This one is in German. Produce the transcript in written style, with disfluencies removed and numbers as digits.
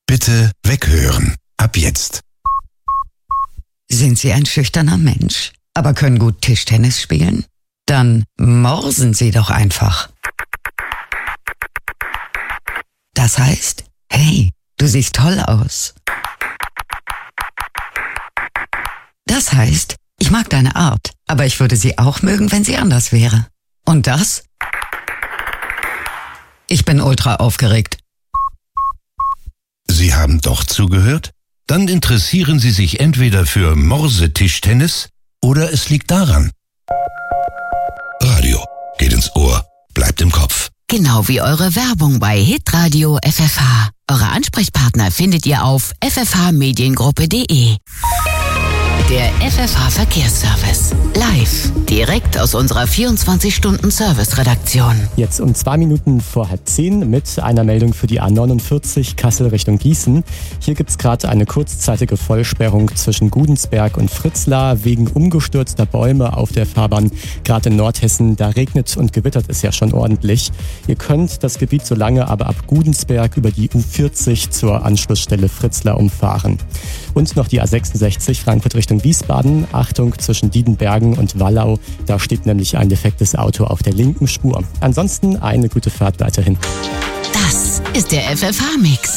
Bitte weghören. Ab jetzt. Sind Sie ein schüchterner Mensch, aber können gut Tischtennis spielen? Dann morsen Sie doch einfach. Das heißt, hey, du siehst toll aus. Das heißt, ich mag deine Art, aber ich würde sie auch mögen, wenn sie anders wäre. Und das? Ich bin ultra aufgeregt. Sie haben doch zugehört? Dann interessieren Sie sich entweder für Morsetischtennis oder es liegt daran. Radio geht ins Ohr, bleibt im Kopf. Genau wie eure Werbung bei Hitradio FFH. Eure Ansprechpartner findet ihr auf ffhmediengruppe.de. Der FFH Verkehrsservice. Live. Direkt aus unserer 24-Stunden-Service-Redaktion. Jetzt um 2 Minuten vor 9:30 mit einer Meldung für die A49 Kassel Richtung Gießen. Hier gibt es gerade eine kurzzeitige Vollsperrung zwischen Gudensberg und Fritzlar wegen umgestürzter Bäume auf der Fahrbahn. Gerade in Nordhessen, da regnet und gewittert es ja schon ordentlich. Ihr könnt das Gebiet so lange aber ab Gudensberg über die U40 zur Anschlussstelle Fritzlar umfahren. Und noch die A66 Frankfurt Richtung Wiesbaden. Achtung, zwischen Diedenbergen und Wallau. Da steht nämlich ein defektes Auto auf der linken Spur. Ansonsten eine gute Fahrt weiterhin. Das ist der FFH-Mix.